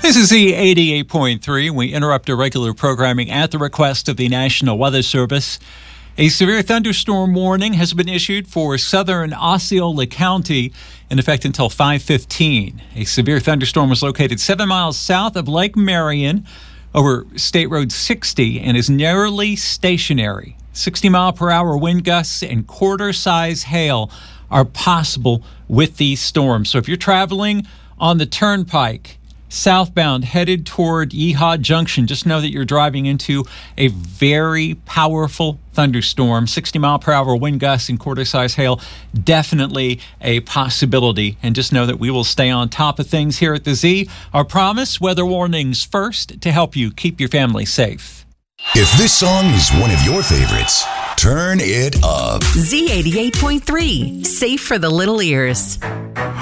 This is Z88.3. We interrupt our regular programming at the request of the National Weather Service. A severe thunderstorm warning has been issued for southern Osceola County in effect until 5:15. A severe thunderstorm was located 7 miles south of Lake Marion over State Road 60 and is nearly stationary. 60-mile-per-hour wind gusts and quarter-size hail are possible with these storms. So if you're traveling on the turnpike southbound headed toward Yeehaw Junction, just know that you're driving into a very powerful thunderstorm. 60-mile-per-hour wind gusts and quarter-size hail, definitely a possibility. And just know that we will stay on top of things here at the Z. Our promise, weather warnings first to help you keep your family safe. If this song is one of your favorites, turn it up. Z88.3, safe for the little ears.